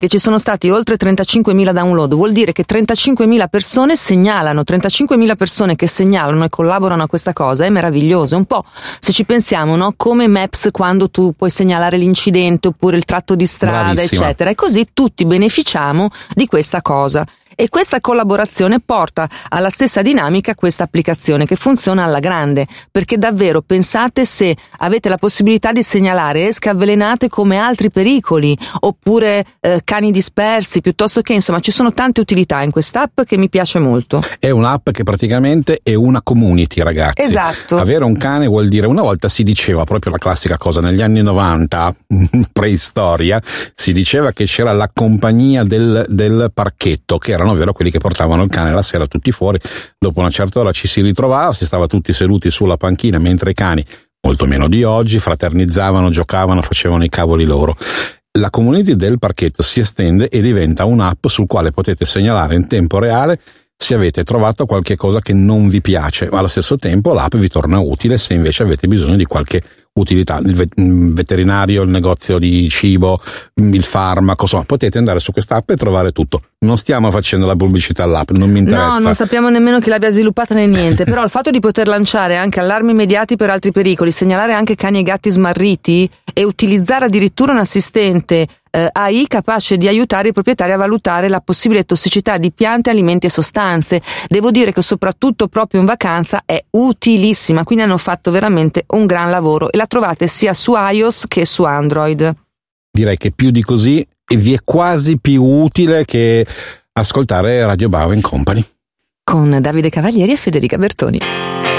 che ci sono stati oltre 35.000 download, vuol dire che 35.000 persone segnalano, 35.000 persone che segnalano e collaborano a questa cosa, è meraviglioso. Un po' se ci pensiamo, no? Come Maps, quando tu puoi segnalare l'incidente oppure il tratto di strada, bravissima, eccetera, e così tutti beneficiamo di questa cosa. E questa collaborazione porta alla stessa dinamica questa applicazione che funziona alla grande, perché davvero pensate se avete la possibilità di segnalare esche avvelenate come altri pericoli, oppure cani dispersi, piuttosto che, insomma, ci sono tante utilità in quest'app che mi piace molto. È un'app che praticamente è una community, ragazzi. Esatto. Avere un cane vuol dire, una volta si diceva proprio la classica cosa, negli anni 90, preistoria, si diceva che c'era la compagnia del parchetto, che erano, vero, quelli che portavano il cane la sera tutti fuori. Dopo una certa ora ci si ritrovava, si stava tutti seduti sulla panchina, mentre i cani, molto meno di oggi, fraternizzavano, giocavano, facevano i cavoli loro. La community del parchetto si estende e diventa un'app sul quale potete segnalare in tempo reale se avete trovato qualche cosa che non vi piace, ma allo stesso tempo l'app vi torna utile se invece avete bisogno di qualche utilità, il veterinario, il negozio di cibo, il farmaco, insomma, potete andare su questa app e trovare tutto. Non stiamo facendo la pubblicità all'app, non mi interessa. No, non sappiamo nemmeno chi l'abbia sviluppata né niente, però il fatto di poter lanciare anche allarmi immediati per altri pericoli, segnalare anche cani e gatti smarriti e utilizzare addirittura un assistente AI capace di aiutare i proprietari a valutare la possibile tossicità di piante, alimenti e sostanze. Devo dire che soprattutto proprio in vacanza è utilissima, quindi hanno fatto veramente un gran lavoro e la trovate sia su iOS che su Android. Direi che più di così vi è quasi più utile che ascoltare Radio Bau & Company Con Davide Cavalieri e Federica Bertoni.